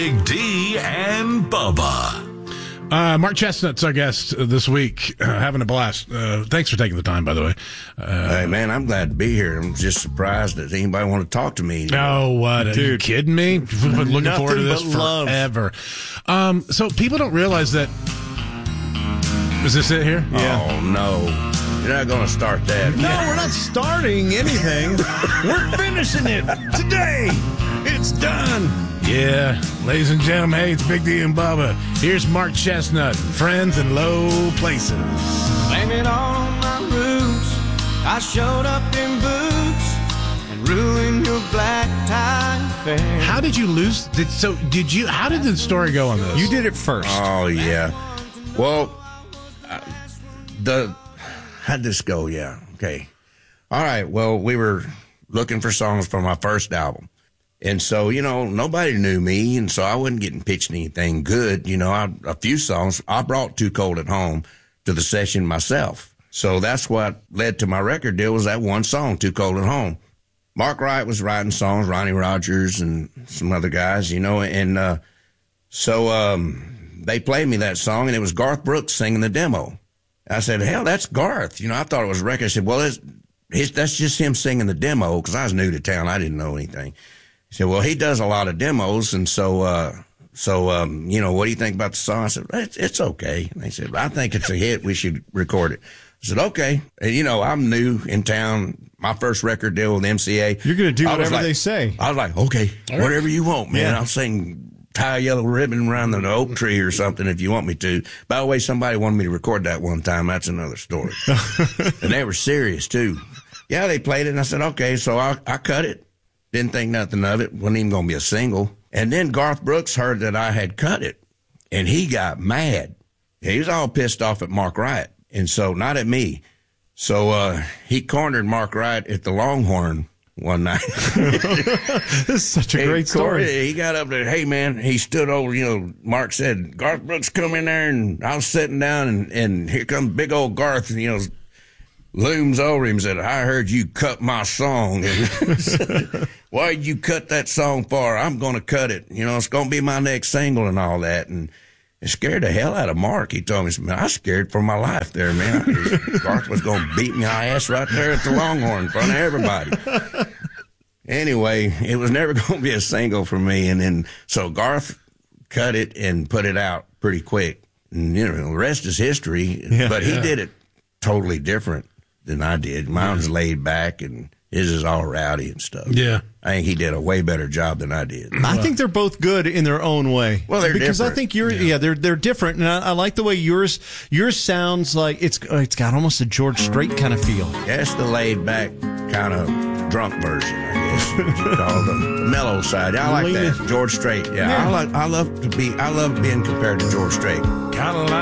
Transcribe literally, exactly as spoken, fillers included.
Big D and Bubba. Uh, Mark Chestnut's our guest uh, this week. Uh, having a blast. Uh, thanks for taking the time, by the way. Uh, hey, man, I'm glad to be here. I'm just surprised that anybody want to talk to me. Oh, what? Are Dude. you kidding me? We've been looking Nothing forward to this but love. forever. Um, so people don't realize that. Is this it here? Oh, no. You're not going to start that. No, we're not starting anything. We're finishing it today. It's done. Yeah. Ladies and gentlemen, hey, it's Big D and Bubba. Here's Mark Chestnut, Friends in Low Places. Blame it all on my roots. I showed up in boots and ruined your black tie affair. How did you lose? Did, so did you? How did the story go on this? You did it first. Oh, yeah. Well, uh, the how'd this go? Yeah. Okay. All right. Well, we were looking for songs for my first album. And so, you know, nobody knew me, and so I wasn't getting pitched anything good. You know, I, a few songs, I brought Too Cold at Home to the session myself. So that's what led to my record deal, was that one song, Too Cold at Home. Mark Wright was writing songs, Ronnie Rogers and some other guys, you know, and uh, so um, they played me that song, and it was Garth Brooks singing the demo. I said, hell, that's Garth. You know, I thought it was a record. I said, well, it's, it's, that's just him singing the demo, because I was new to town. I didn't know anything. He said, well, he does a lot of demos, and so, uh, so, um, you know, what do you think about the song? I said, it's, it's okay. And they said, I think it's a hit. We should record it. I said, okay. And, you know, I'm new in town. My first record deal with M C A. You're going to do I was whatever like- they say. I was like, okay, right. whatever you want, man. Yeah. I'll sing Tie a Yellow Ribbon Around the Oak Tree or something if you want me to. By the way, somebody wanted me to record that one time. That's another story. And they were serious, too. Yeah, they played it, and I said, okay. So I, I cut it. Didn't think nothing of it. Wasn't even going to be a single. And then Garth Brooks heard that I had cut it, and he got mad. He was all pissed off at Mark Wright, and so not at me. So uh, he cornered Mark Wright at the Longhorn one night. This is such a He great cornered- story. He got up there, hey, man, he stood over, you know, Mark said, Garth Brooks, come in there, and I was sitting down, and, and here comes big old Garth, and, you know, looms over him and said, I heard you cut my song. And why did you cut that song for? I'm going to cut it. You know, it's going to be my next single and all that. And it scared the hell out of Mark. He told me, man, I was scared for my life there, man. Garth was going to beat me my ass right there at the Longhorn in front of everybody. Anyway, it was never going to be a single for me. And then, so Garth cut it and put it out pretty quick. And, you know, the rest is history. Yeah, but he yeah. did it totally different than I did. Mine was laid back, and his is all rowdy and stuff. Yeah. I think he did a way better job than I did. I think they're both good in their own way. Well, they're because different. I think you're yeah, they're they're different, and I, I like the way yours yours sounds like it's it's got almost a George Strait kind of feel. That's the laid back kind of drunk version, I guess. What you call the mellow side. I like Lean that. it. George Strait. Yeah, Yeah. I like. I love to be. I love being compared to George Strait. Kind of like